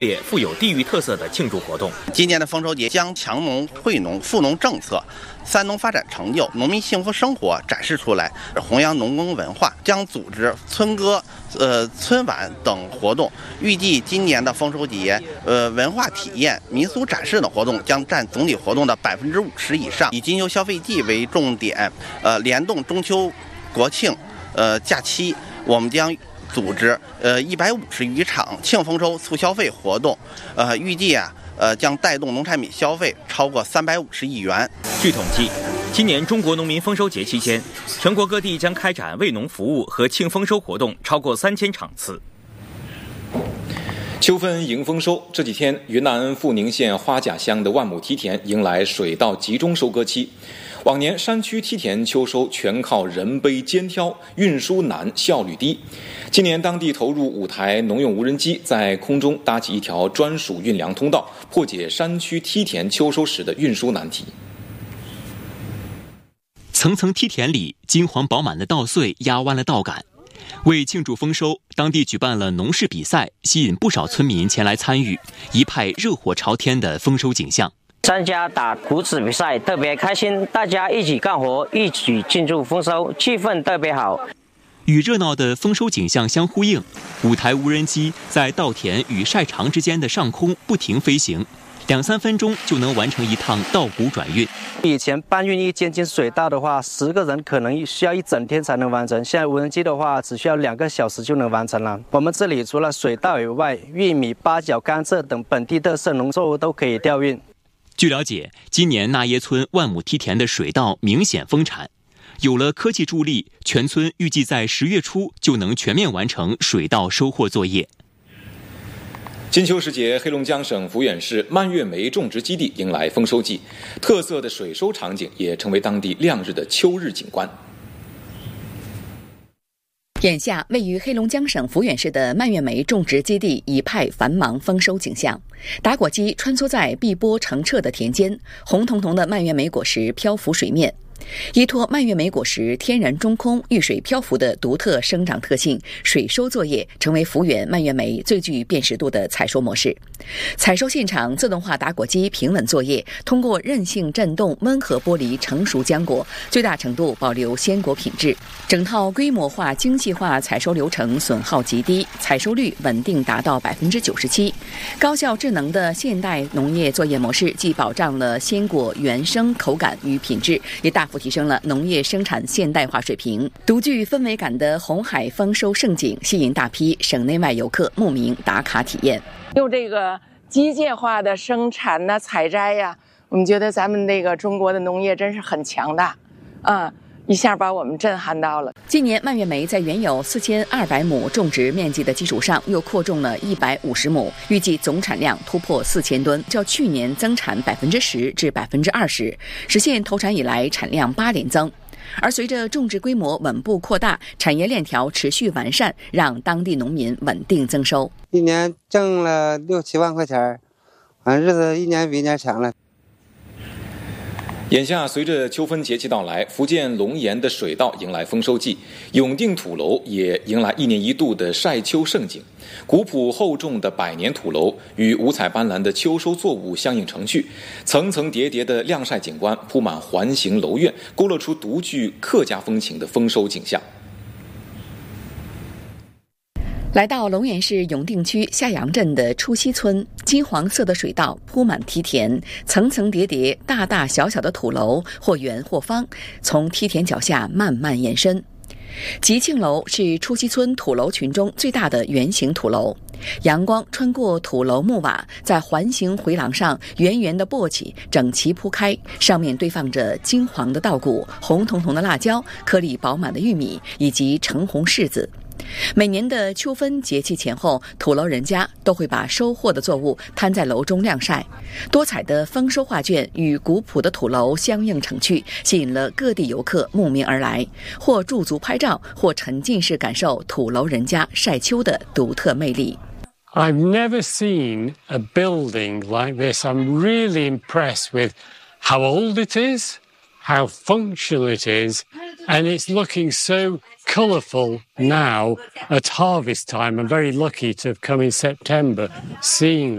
列富有地域特色的庆祝活动。 今年的丰收节将强农、惠农、富农政策、三农发展成就、农民幸福生活展示出来，弘扬农耕文化，将组织村歌、村晚等活动。预计今年的丰收节，文化体验、民俗展示等活动将占总体活动的50%以上。以金秋消费季为重点，联动中秋、国庆，假期，我们将组织150余场庆丰收促消费活动，预计将带动农产品消费超过350亿元。 据统计，今年中国农民丰收节期间，全国各地将开展为农服务和庆丰收活动超过3000场次。 秋分迎丰收，这几天云南富宁县花甲乡的万亩梯田迎来水稻集中收割期。往年山区梯田秋收全靠人背肩挑，运输难，效率低。今年当地投入5台农用无人机，在空中搭起一条专属运粮通道，破解山区梯田秋收时的运输难题。 层层梯田里，金黄饱满的稻穗压弯了稻杆。为庆祝丰收，当地举办了农事比赛，吸引不少村民前来参与，一派热火朝天的丰收景象。 参加打谷子比赛特别开心，大家一起干活，一起庆祝丰收，气氛特别好。 与热闹的丰收景象相呼应，5台无人机在稻田与晒场之间的上空不停飞行，2-3分钟就能完成一趟稻谷转运。 以前搬运1千斤水稻的话，10个人可能需要1整天才能完成，现在无人机的话只需要2个小时就能完成了。我们这里除了水稻以外，玉米、八角、甘蔗等本地特色农作物都可以调运。 据了解，今年那耶村万亩梯田的水稻明显丰产，有了科技助力，全村预计在10月初就能全面完成水稻收获作业。 金秋时节，黑龙江省抚远市蔓越莓种植基地迎来丰收季，特色的水收场景也成为当地亮日的秋日景观。 眼下，位于黑龙江省抚远市的蔓越莓种植基地一派繁忙丰收景象。打果机穿梭在碧波澄澈的田间，红彤彤的蔓越莓果实漂浮水面。依托蔓越莓果实天然中空、遇水漂浮的独特生长特性，水收作业成为抚远蔓越莓最具辨识度的采收模式。采收现场自动化打果机平稳作业，通过韧性振动温和剥离成熟浆果，最大程度保留鲜果品质。整套规模化、精细化采收流程损耗极低，采收率稳定达到97%。高效智能的现代农业作业模式，既保障了鲜果原生口感与品质，也大幅提升了农业生产现代化水平。独具氛围感的红海丰收盛景，吸引大批省内外游客慕名打卡体验。 用这个机械化的生产呐、采摘呀，我们觉得咱们这个中国的农业真是很强大，一下把我们震撼到了。 今年蔓越莓在原有4200亩种植面积的基础上，又扩种了150亩，预计总产量突破4000吨，较去年增产10%至20%，实现投产以来产量8连增。而随着种植规模稳步扩大，产业链条持续完善，让当地农民稳定增收。 一年挣了6-7万块钱，反正日子一年比一年强了。 眼下，随着秋分节气到来，福建龙岩的水稻迎来丰收季，永定土楼也迎来1年1度的晒秋盛景。古朴厚重的百年土楼与五彩斑斓的秋收作物相映成趣，层层叠叠的晾晒景观铺满环形楼院，勾勒出独具客家风情的丰收景象。 来到龙岩市永定区下杨镇的初溪村，金黄色的水稻铺满梯田，层层叠叠、大大小小的土楼，或圆或方，从梯田脚下慢慢延伸。吉庆楼是初溪村土楼群中最大的圆形土楼，阳光穿过土楼木瓦，在环形回廊上圆圆的簸起，整齐铺开，上面堆放着金黄的稻谷、红彤彤的辣椒、颗粒饱满的玉米以及橙红柿子。每年的秋分节气前后，土楼人家都会把收获的作物摊在楼中晾晒。多彩的丰收画卷与古朴的土楼相映成趣，吸引了各地游客慕名而来，或驻足拍照，或沉浸式感受土楼人家晒秋的独特魅力。 I've never seen a building like this. I'm really impressed with how old it is, how functional it is, And it's looking so colourful now at harvest time. I'm very lucky to have come in September seeing